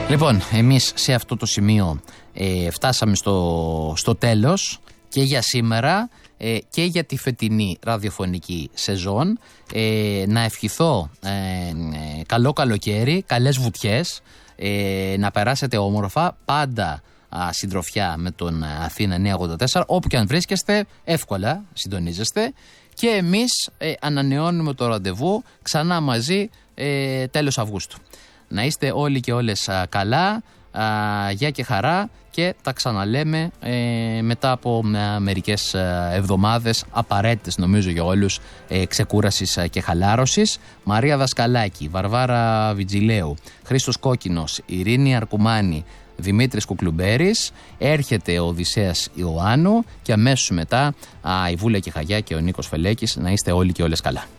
Λοιπόν, εμείς σε αυτό το σημείο φτάσαμε στο τέλος και για σήμερα και για τη φετινή ραδιοφωνική σεζόν. Να ευχηθώ καλό καλοκαίρι, καλές βουτιές, να περάσετε όμορφα, πάντα συντροφιά με τον Αθήνα 984, όπου και αν βρίσκεστε, εύκολα συντονίζεστε. Και εμείς ανανεώνουμε το ραντεβού ξανά μαζί τέλος Αυγούστου. Να είστε όλοι και όλες καλά, γεια και χαρά, και τα ξαναλέμε μετά από μερικές εβδομάδες απαραίτητες νομίζω για όλους ξεκούρασης και χαλάρωσης. Μαρία Δασκαλάκη, Βαρβάρα Βιτζιλέου, Χρήστος Κόκκινος, Ειρήνη Αρκουμάνη, Δημήτρης Κουκλουμπέρης, έρχεται ο Οδυσσέας Ιωάννου και αμέσως μετά η Βούλα Κεχαγιά και ο Νίκος Φελέκης. Να είστε όλοι και όλες καλά.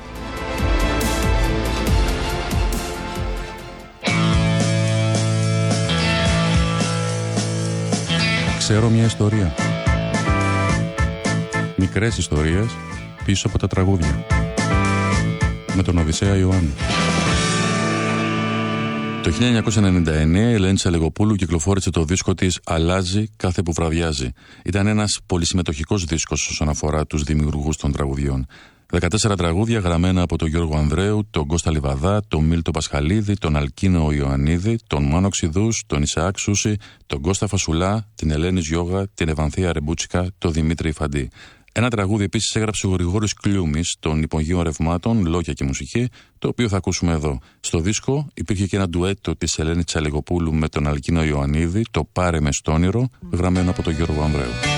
Ξέρω μια ιστορία. Μικρές ιστορίες πίσω από τα τραγούδια. Με τον Οδυσσέα Ιωάννου. Το 1999 η Ελένη Τσαλιγοπούλου κυκλοφόρησε το δίσκο της «Αλλάζει κάθε που βραδιάζει». Ήταν ένας πολυσυμμετοχικός δίσκος όσον αφορά τους δημιουργούς των τραγουδιών. 14 τραγούδια γραμμένα από τον Γιώργο Ανδρέου, τον Κώστα Λιβαδά, τον Μίλτο Πασχαλίδη, τον Αλκίνο Ιωαννίδη, τον Μάνο Ξιδούς, τον Ισαάκ Σούση, τον Κώστα Φασουλά, την Ελένη Γιώγα, την Ευανθία Ρεμπούτσικα, τον Δημήτρη Ιφαντή. Ένα τραγούδι επίσης έγραψε ο Γρηγόρης Κλιούμης των Υπογείων Ρευμάτων, λόγια και μουσική, το οποίο θα ακούσουμε εδώ. Στο δίσκο υπήρχε και ένα ντουέτο της Ελένης Τσαλιγοπούλου με τον Αλκίνο Ιωαννίδη, το «Πάρε με στ' όνειρο», γραμμένο από τον Γιώργο Ανδρέου.